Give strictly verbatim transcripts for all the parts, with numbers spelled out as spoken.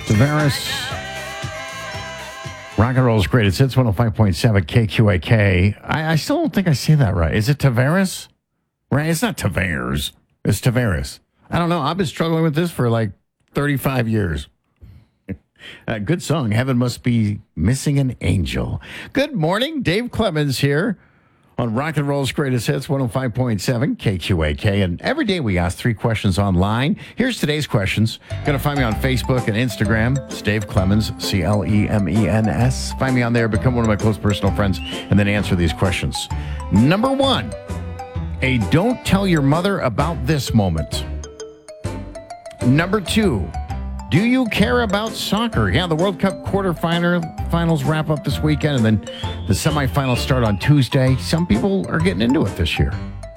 Tavares. Rock and Roll's Greatest Hits, one oh five point seven K Q A K. I, I still don't think I say that right. Is it Tavares? Right? It's not Tavares. It's Tavares. I don't know. I've been struggling with this for like thirty-five years. Uh, good song. Heaven Must Be Missing an Angel. Good morning. Dave Clemens here on Rock and Roll's Greatest Hits, one oh five point seven K Q A K. And every day we ask three questions online. Here's today's questions. Going to find me on Facebook and Instagram. It's Dave Clemens, C L E M E N S. Find me on there. Become one of my close personal friends and then answer these questions. Number one, a don't tell your mother about this moment. Number two, do you care about soccer? Yeah, the World Cup quarterfinals wrap up this weekend, and then the semifinals start on Tuesday. Some people are getting into it this year.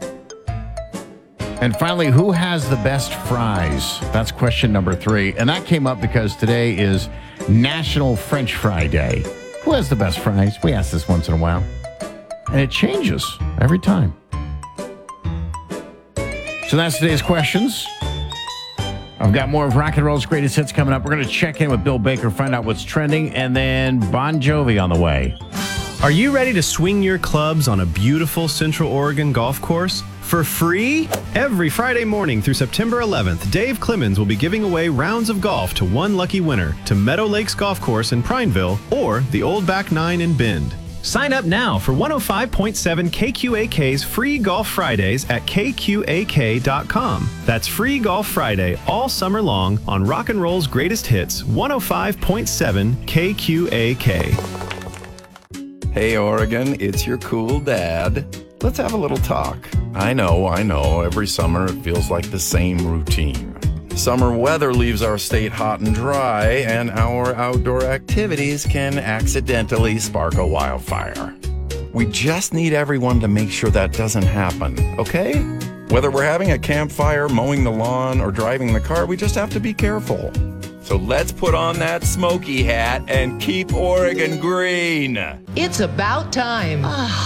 And finally, who has the best fries? That's question number three. And that came up because today is National French Fry Day. Who has the best fries? We ask this once in a while. And it changes every time. So that's today's questions. I've got more of Rock and Roll's Greatest Hits coming up. We're going to check in with Bill Baker, find out what's trending, and then Bon Jovi on the way. Are you ready to swing your clubs on a beautiful Central Oregon golf course for free? Every Friday morning through September eleventh, Dave Clemens will be giving away rounds of golf to one lucky winner to Meadow Lakes Golf Course in Prineville or the Old Back Nine in Bend. Sign up now for one oh five point seven K Q A K's Free Golf Fridays at K Q A K dot com. That's Free Golf Friday all summer long on Rock and Roll's Greatest Hits, one oh five point seven K Q A K. Hey, Oregon, it's your cool dad. Let's have a little talk. I know, I know, every summer it feels like the same routine. Summer weather leaves our state hot and dry, and our outdoor activities can accidentally spark a wildfire. We just need everyone to make sure that doesn't happen, okay? Whether we're having a campfire, mowing the lawn, or driving the car, we just have to be careful. So let's put on that smoky hat and keep Oregon green. It's about time.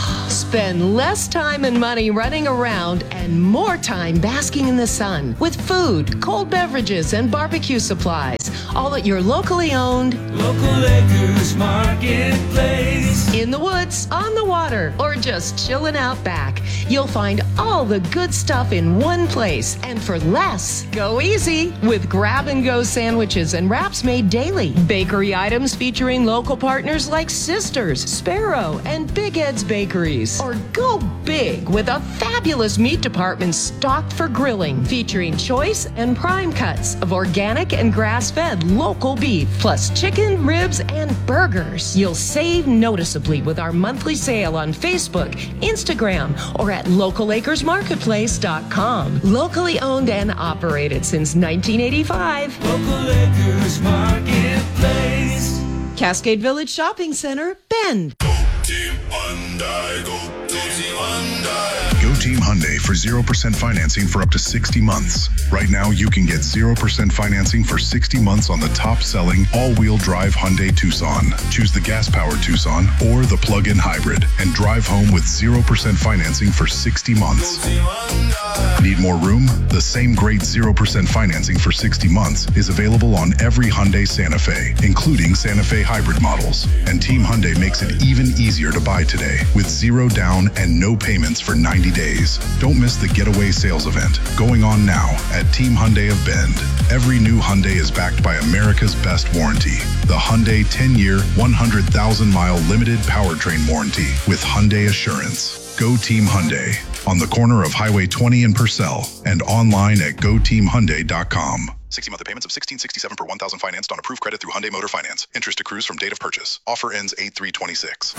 Spend less time and money running around and more time basking in the sun with food, cold beverages, and barbecue supplies. All at your locally owned Local Acres Marketplace. In the woods, on the water, or just chilling out back. You'll find all the good stuff in one place and for less. Go easy with grab-and-go sandwiches and wraps made daily. Bakery items featuring local partners like Sisters, Sparrow, and Big Ed's Bakeries. Or go big with a fabulous meat department stocked for grilling, featuring choice and prime cuts of organic and grass-fed local beef, plus chicken, ribs, and burgers. You'll save noticeably with our monthly sale on Facebook, Instagram, or at local acres marketplace dot com. Locally owned and operated since nineteen eighty-five. Local Acres Marketplace. Cascade Village Shopping Center, Bend. Team Hyundai, go Team Hyundai. Go Team Hyundai for zero percent financing for up to sixty months. Right now, you can get zero percent financing for sixty months on the top-selling all-wheel drive Hyundai Tucson. Choose the gas-powered Tucson or the plug-in hybrid and drive home with zero percent financing for sixty months. Need more room? The same great zero percent financing for sixty months is available on every Hyundai Santa Fe, including Santa Fe hybrid models. And Team Hyundai makes it even easier to buy today with zero down and no payments for ninety days. Don't miss the Getaway Sales Event going on now at Team Hyundai of Bend. Every new Hyundai is backed by America's best warranty, the Hyundai ten-year, one hundred thousand mile limited powertrain warranty with Hyundai Assurance. Go Team Hyundai on the corner of Highway twenty in Purcell and online at go team hyundai dot com. sixty-month payments of sixteen sixty-seven per one thousand financed on approved credit through Hyundai Motor Finance. Interest accrues from date of purchase. Offer ends eight three twenty-six.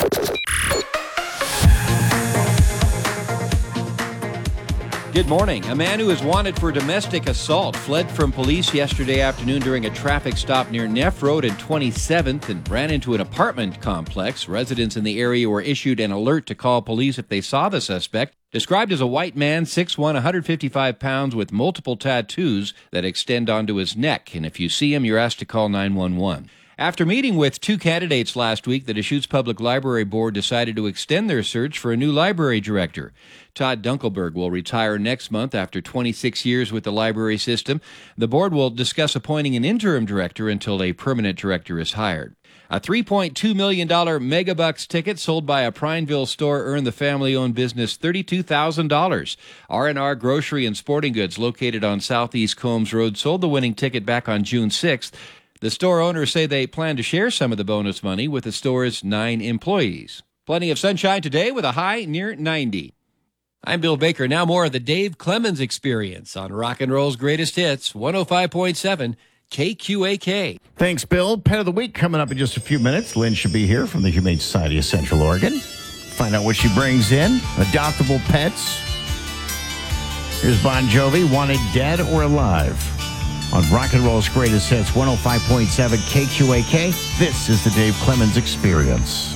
Good morning. A man who is wanted for domestic assault fled from police yesterday afternoon during a traffic stop near Neff Road and twenty-seventh and ran into an apartment complex. Residents in the area were issued an alert to call police if they saw the suspect. Described as a white man, six foot one, one hundred fifty-five pounds, with multiple tattoos that extend onto his neck. And if you see him, you're asked to call nine one one. After meeting with two candidates last week, the Deschutes Public Library Board decided to extend their search for a new library director. Todd Dunkelberg will retire next month after twenty-six years with the library system. The board will discuss appointing an interim director until a permanent director is hired. A three point two million dollars Megabucks ticket sold by a Prineville store earned the family-owned business thirty-two thousand dollars. R and R Grocery and Sporting Goods, located on Southeast Combs Road, sold the winning ticket back on June sixth. The store owners say they plan to share some of the bonus money with the store's nine employees. Plenty of sunshine today with a high near ninety. I'm Bill Baker. Now more of the Dave Clemens Experience on Rock and Roll's Greatest Hits, one oh five point seven K Q A K. Thanks, Bill. Pet of the Week coming up in just a few minutes. Lynn should be here from the Humane Society of Central Oregon. Find out what she brings in. Adoptable pets. Here's Bon Jovi, Wanted Dead or Alive. On Rock and Roll's Greatest Hits, one oh five point seven K Q A K. This is the Dave Clemens Experience.